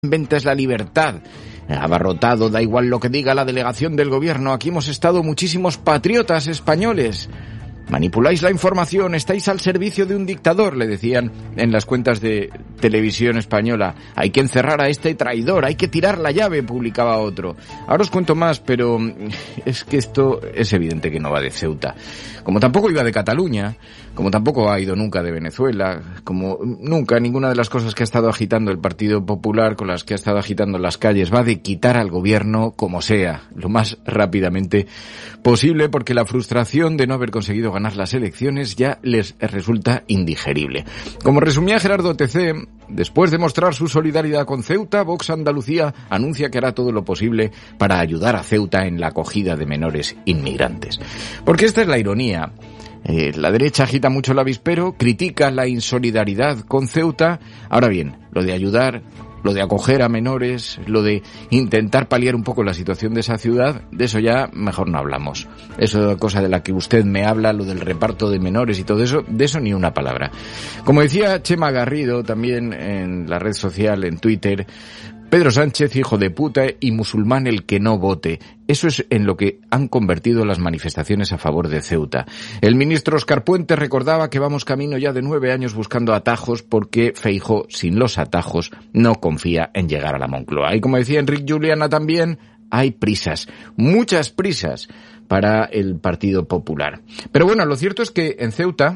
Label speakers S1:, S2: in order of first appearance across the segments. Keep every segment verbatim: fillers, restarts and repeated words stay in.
S1: venta es la libertad. Abarrotado, da igual lo que diga la delegación del gobierno, aquí hemos estado muchísimos patriotas españoles. Manipuláis la información, estáis al servicio de un dictador, le decían en las cuentas de televisión española. Hay que encerrar a este traidor, hay que tirar la llave, publicaba otro. Ahora os cuento más, pero es que esto es evidente que no va de Ceuta. Como tampoco iba de Cataluña, como tampoco ha ido nunca de Venezuela, como nunca ninguna de las cosas que ha estado agitando el Partido Popular, con las que ha estado agitando las calles, va de quitar al gobierno como sea, lo más rápidamente posible, porque la frustración de no haber conseguido ganar las elecciones ya les resulta indigerible. Como resumía Gerardo T C, después de mostrar su solidaridad con Ceuta, Vox Andalucía anuncia que hará todo lo posible para ayudar a Ceuta en la acogida de menores inmigrantes. Porque esta es la ironía. Eh, la derecha agita mucho el avispero, critica la insolidaridad con Ceuta. Ahora bien, lo de ayudar, lo de acoger a menores, lo de intentar paliar un poco la situación de esa ciudad, de eso ya mejor no hablamos. Eso, cosa de la que usted me habla, lo del reparto de menores y todo eso, de eso ni una palabra. Como decía Chema Garrido también en la red social, en Twitter, Pedro Sánchez, hijo de puta y musulmán el que no vote. Eso es en lo que han convertido las manifestaciones a favor de Ceuta. El ministro Óscar Puente recordaba que vamos camino ya de nueve años buscando atajos porque Feijóo, sin los atajos, no confía en llegar a la Moncloa. Y como decía Enric Juliana también, hay prisas, muchas prisas para el Partido Popular. Pero bueno, lo cierto es que en Ceuta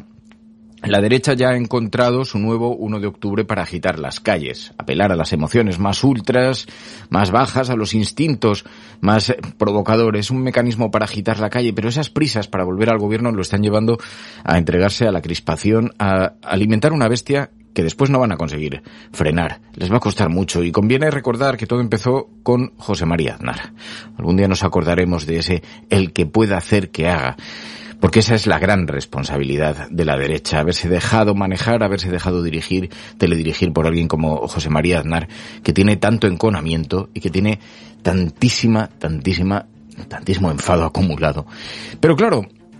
S1: la derecha ya ha encontrado su nuevo uno de octubre para agitar las calles, apelar a las emociones más ultras, más bajas, a los instintos más provocadores, un mecanismo para agitar la calle, pero esas prisas para volver al gobierno lo están llevando a entregarse a la crispación, a alimentar una bestia que después no van a conseguir frenar. Les va a costar mucho y conviene recordar que todo empezó con José María Aznar. Algún día nos acordaremos de ese el que pueda hacer que haga. Porque esa es la gran responsabilidad de la derecha, haberse dejado manejar, haberse dejado dirigir, teledirigir por alguien como José María Aznar, que tiene tanto enconamiento y que tiene tantísima, tantísima, tantísimo enfado acumulado. Pero claro,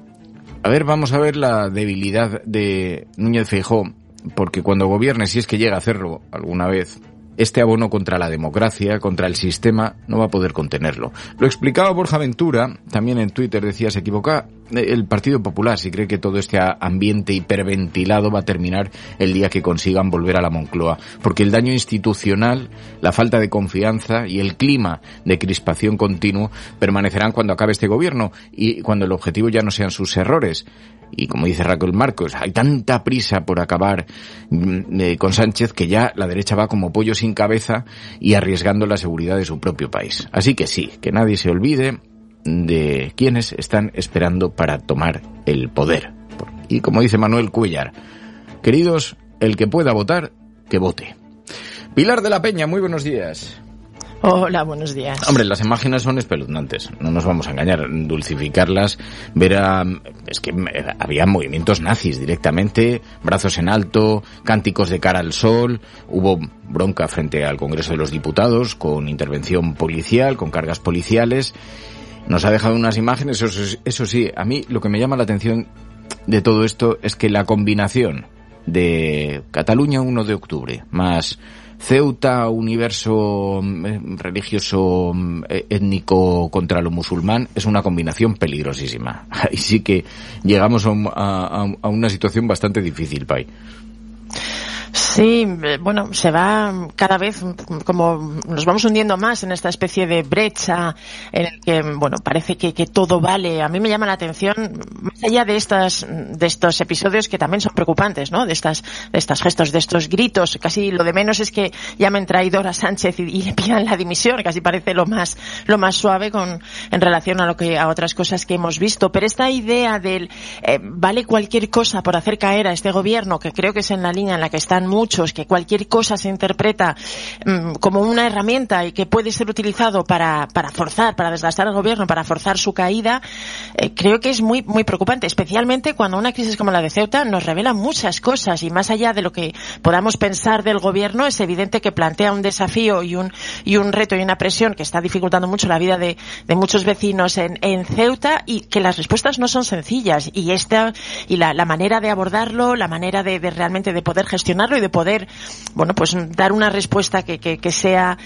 S1: a ver, vamos a ver la debilidad de Núñez Feijóo, porque cuando gobierne, si es que llega a hacerlo alguna vez, este abono contra la democracia, contra el sistema, no va a poder contenerlo. Lo explicaba Borja Ventura, también en Twitter decía, se equivoca el Partido Popular si cree que todo este ambiente hiperventilado va a terminar el día que consigan volver a la Moncloa, porque el daño institucional, la falta de confianza y el clima de crispación continuo permanecerán cuando acabe este gobierno y cuando el objetivo ya no sean sus errores. Y como dice Raquel Marcos, hay tanta prisa por acabar eh, con Sánchez que ya la derecha va como pollo sin cabeza y arriesgando la seguridad de su propio país. Así que sí, que nadie se olvide de quienes están esperando para tomar el poder. Y como dice Manuel Cuéllar, queridos, el que pueda votar, que vote. Pilar de la Peña, muy buenos días.
S2: Hola, buenos días.
S1: Hombre, las imágenes son espeluznantes, no nos vamos a engañar, dulcificarlas, ver a... es que había movimientos nazis directamente, brazos en alto, cánticos de cara al sol, hubo bronca frente al Congreso de los Diputados, con intervención policial, con cargas policiales, nos ha dejado unas imágenes, eso, eso sí, a mí lo que me llama la atención de todo esto es que la combinación de Cataluña uno de octubre, más Ceuta, universo religioso étnico contra lo musulmán, es una combinación peligrosísima. Ahí sí que llegamos a, un, a, a una situación bastante difícil, Pai.
S2: Sí, bueno, se va cada vez como nos vamos hundiendo más en esta especie de brecha en el que, bueno, parece que, que todo vale. A mí me llama la atención, más allá de estas, de estos episodios que también son preocupantes, ¿no? De estas, de estos gestos, de estos gritos. Casi lo de menos es que llamen traidor a Sánchez y, y le pidan la dimisión. Casi parece lo más, lo más suave con, en relación a lo que, a otras cosas que hemos visto. Pero esta idea del, eh, vale cualquier cosa por hacer caer a este gobierno, que creo que es en la línea en la que están muchos, que cualquier cosa se interpreta mmm, como una herramienta y que puede ser utilizado para, para forzar, para desgastar al gobierno, para forzar su caída, eh, creo que es muy, muy preocupante, especialmente cuando una crisis como la de Ceuta nos revela muchas cosas y más allá de lo que podamos pensar del gobierno, es evidente que plantea un desafío y un, y un reto y una presión que está dificultando mucho la vida de, de muchos vecinos en, en Ceuta y que las respuestas no son sencillas y esta, y la, la manera de abordarlo, la manera de, de realmente de poder gestionarlo y de poder, bueno, pues dar una respuesta que, que, que sea